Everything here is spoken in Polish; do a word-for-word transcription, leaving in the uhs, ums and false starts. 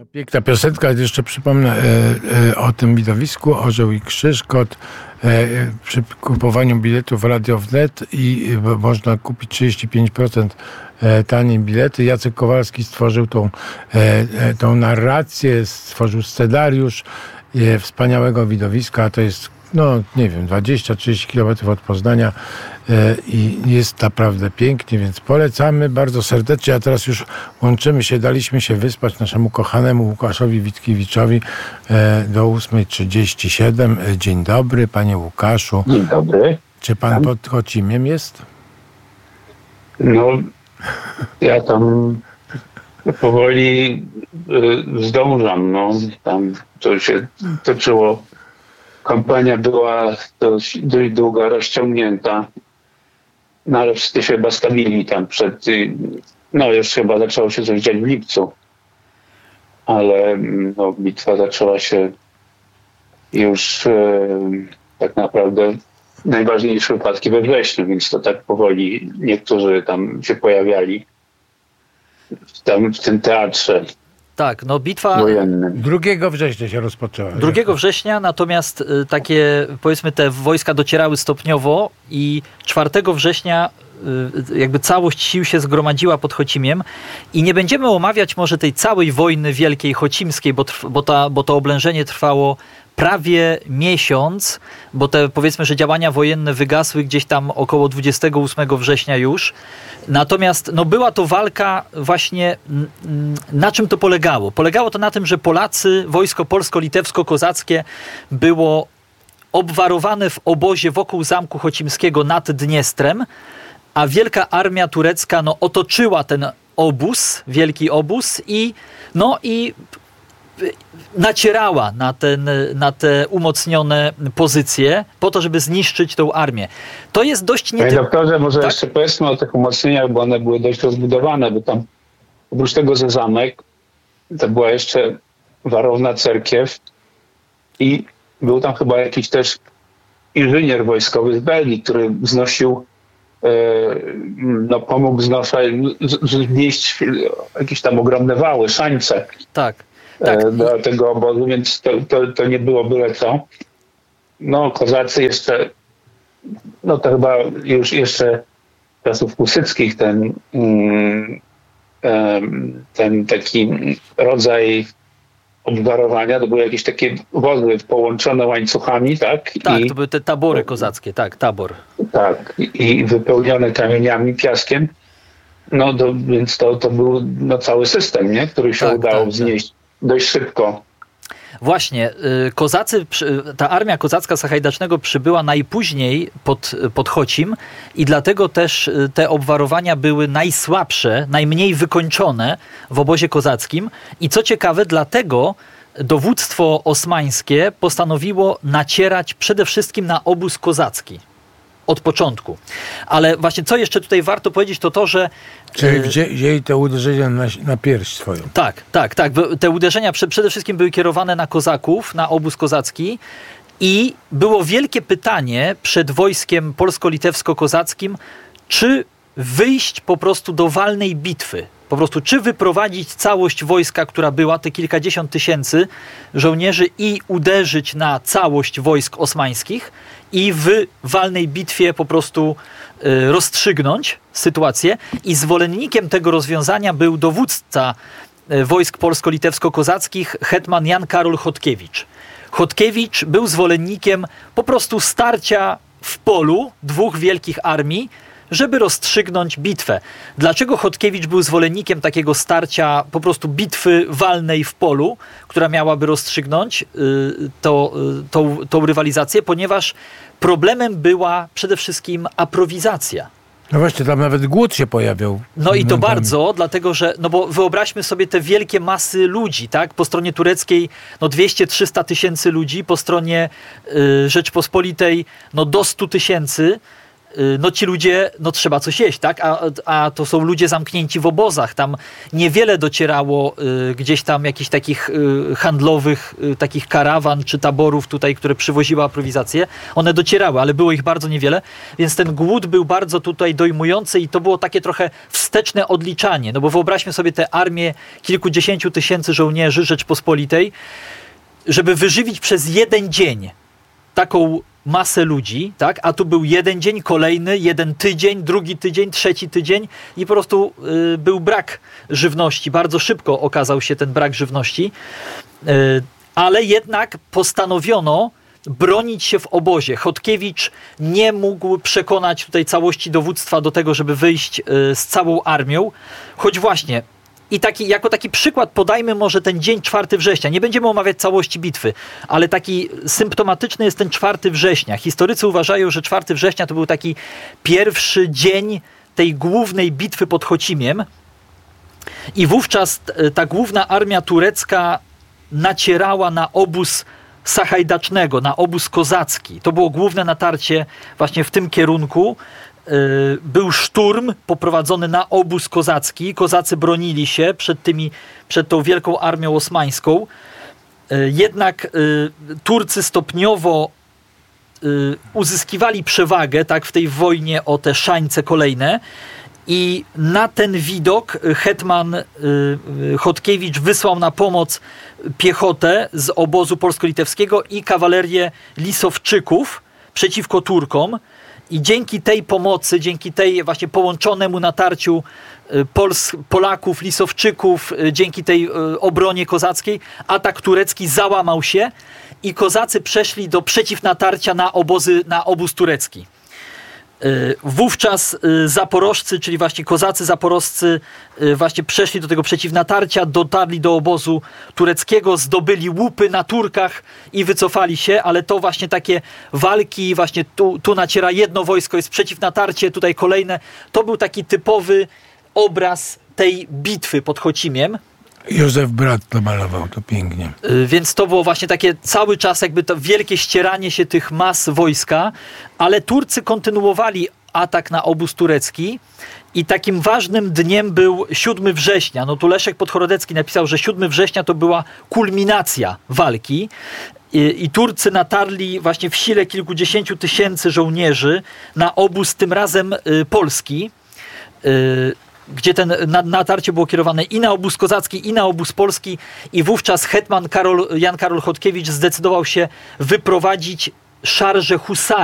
Piękna piosenka, jeszcze przypomnę e, e, o tym widowisku Orzeł i Krzyż. Kod e, przy kupowaniu biletów Radio Wnet i e, można kupić trzydzieści pięć procent e, taniej bilety. Jacek Kowalski stworzył tą, e, e, tą narrację, stworzył scenariusz e, wspaniałego widowiska. To jest, no nie wiem, dwadzieścia trzydzieści kilometrów od Poznania e, i jest naprawdę pięknie, więc polecamy bardzo serdecznie. A teraz już łączymy się, daliśmy się wyspać naszemu kochanemu Łukaszowi Witkiewiczowi e, do ósma trzydzieści siedem. Dzień dobry, panie Łukaszu. Dzień dobry. Czy pan tam pod Chocimiem jest? No, ja tam powoli y, zdążam, no. Tam to się toczyło. Kampania była dość, dość długo rozciągnięta, no ale wszyscy się chyba stawili tam przed, no już chyba zaczęło się coś dziać w lipcu, ale no, bitwa zaczęła się już e, tak naprawdę najważniejsze wypadki we wrześniu, więc to tak powoli niektórzy tam się pojawiali tam w tym teatrze. Tak, no bitwa drugiego września się rozpoczęła. drugiego września, natomiast y, takie, powiedzmy, te wojska docierały stopniowo i czwartego września y, jakby całość sił się zgromadziła pod Chocimiem i nie będziemy omawiać może tej całej wojny wielkiej chocimskiej, bo, trw, bo, ta, bo to oblężenie trwało prawie miesiąc, bo te, powiedzmy, że działania wojenne wygasły gdzieś tam około dwudziestego ósmego września już. Natomiast no, była to walka właśnie, na czym to polegało? Polegało to na tym, że Polacy, wojsko polsko-litewsko-kozackie było obwarowane w obozie wokół zamku chocimskiego nad Dniestrem, a wielka armia turecka no, otoczyła ten obóz, wielki obóz i no i nacierała na, ten, na te umocnione pozycje po to, żeby zniszczyć tą armię. To jest dość nietypowe. Panie doktorze, może tak? jeszcze powiedzmy o tych umocnieniach, bo one były dość rozbudowane, bo tam oprócz tego, że zamek, to była jeszcze warowna cerkiew i był tam chyba jakiś też inżynier wojskowy z Belgii, który wznosił, e, no pomógł znoszać, znieść jakieś tam ogromne wały, szańce. Tak. Tak. do tego obozu, więc to, to, to nie było byle co. No, kozacy jeszcze, no to chyba już jeszcze czasów husyckich ten, ten taki rodzaj obwarowania, to były jakieś takie wozy połączone łańcuchami, tak? Tak, I, to były te tabory kozackie, tak, tabor. Tak, i wypełnione kamieniami, piaskiem. No, to, więc to, to był no, cały system, nie? Który się tak, udało tak, wznieść. Tak. Dość szybko. Właśnie, kozacy, ta armia kozacka Sachajdacznego przybyła najpóźniej pod, pod Chocim i dlatego też te obwarowania były najsłabsze, najmniej wykończone w obozie kozackim i co ciekawe, dlatego dowództwo osmańskie postanowiło nacierać przede wszystkim na obóz kozacki. Od początku. Ale właśnie co jeszcze tutaj warto powiedzieć, to to, że... Czyli wzięli te uderzenia na, na pierś swoją. Tak, tak, tak. Te uderzenia przede wszystkim były kierowane na kozaków, na obóz kozacki i było wielkie pytanie przed wojskiem polsko-litewsko-kozackim, czy wyjść po prostu do walnej bitwy. Po prostu, czy wyprowadzić całość wojska, która była, te kilkadziesiąt tysięcy żołnierzy i uderzyć na całość wojsk osmańskich i w walnej bitwie po prostu y, rozstrzygnąć sytuację. I zwolennikiem tego rozwiązania był dowódca y, wojsk polsko-litewsko-kozackich, hetman Jan Karol Chodkiewicz. Chodkiewicz był zwolennikiem po prostu starcia w polu dwóch wielkich armii, żeby rozstrzygnąć bitwę. Dlaczego Chodkiewicz był zwolennikiem takiego starcia, po prostu bitwy walnej w polu, która miałaby rozstrzygnąć y, to, y, tą, tą rywalizację? Ponieważ problemem była przede wszystkim aprowizacja. No właśnie, tam nawet głód się pojawiał. No i to bardzo, dlatego że, no bo wyobraźmy sobie te wielkie masy ludzi, tak? Po stronie tureckiej no dwieście do trzystu tysięcy ludzi, po stronie y, Rzeczpospolitej no do stu tysięcy. no ci ludzie, no trzeba coś jeść, tak? A, a to są ludzie zamknięci w obozach. Tam niewiele docierało y, gdzieś tam jakichś takich y, handlowych, y, takich karawan czy taborów tutaj, które przywoziły aprowizację. One docierały, ale było ich bardzo niewiele, więc ten głód był bardzo tutaj dojmujący i to było takie trochę wsteczne odliczanie, no bo wyobraźmy sobie tę armię kilkudziesięciu tysięcy żołnierzy Rzeczpospolitej, żeby wyżywić przez jeden dzień taką masę ludzi, tak? A tu był jeden dzień, kolejny, jeden tydzień, drugi tydzień, trzeci tydzień i po prostu y, był brak żywności. Bardzo szybko okazał się ten brak żywności, y, ale jednak postanowiono bronić się w obozie. Chodkiewicz nie mógł przekonać tutaj całości dowództwa do tego, żeby wyjść y, z całą armią, choć właśnie i taki, jako taki przykład podajmy może ten dzień czwartego września. Nie będziemy omawiać całości bitwy, ale taki symptomatyczny jest ten czwartego września. Historycy uważają, że czwartego września to był taki pierwszy dzień tej głównej bitwy pod Chocimiem i wówczas ta główna armia turecka nacierała na obóz Sachajdacznego, na obóz kozacki. To było główne natarcie właśnie w tym kierunku. Był szturm poprowadzony na obóz kozacki. Kozacy bronili się przed, tymi, przed tą wielką armią osmańską. Jednak Turcy stopniowo uzyskiwali przewagę, tak, w tej wojnie o te szańce kolejne i na ten widok hetman Chodkiewicz wysłał na pomoc piechotę z obozu polsko-litewskiego i kawalerię Lisowczyków przeciwko Turkom. I dzięki tej pomocy, dzięki tej właśnie połączonemu natarciu Pols, Polaków, Lisowczyków, dzięki tej obronie kozackiej, atak turecki załamał się i kozacy przeszli do przeciwnatarcia na obozy, na obóz turecki. Wówczas zaporożcy, czyli właśnie kozacy zaporożscy właśnie przeszli do tego przeciwnatarcia, dotarli do obozu tureckiego, zdobyli łupy na Turkach i wycofali się, ale to właśnie takie walki, właśnie tu, tu naciera jedno wojsko, jest przeciwnatarcie, tutaj kolejne. To był taki typowy obraz tej bitwy pod Chocimiem. Józef Brat to malował, to pięknie. Więc to było właśnie takie cały czas jakby to wielkie ścieranie się tych mas wojska, ale Turcy kontynuowali atak na obóz turecki i takim ważnym dniem był siódmego września. No tu Leszek Podchorodecki napisał, że siódmego września to była kulminacja walki i, i Turcy natarli właśnie w sile kilkudziesięciu tysięcy żołnierzy na obóz tym razem y, polski, y, gdzie ten natarcie było kierowane i na obóz kozacki, i na obóz polski i wówczas hetman Karol, Jan Karol Chodkiewicz zdecydował się wyprowadzić szarże husarii